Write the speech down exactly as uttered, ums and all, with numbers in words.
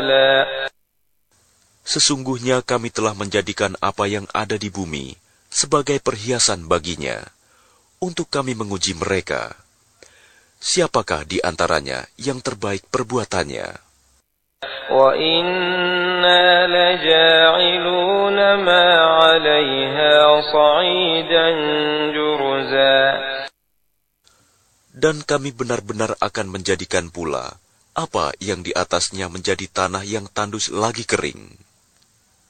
Sesungguhnya kami telah menjadikan apa yang ada di bumi sebagai perhiasan baginya, untuk kami menguji mereka. Siapakah di antaranya yang terbaik perbuatannya? وَإِنَّا لَجَاعِلُونَ مَا عَلَيْهَا صَعِيدًا جُرُزًا. Dan kami benar-benar akan menjadikan pula apa yang di atasnya menjadi tanah yang tandus lagi kering.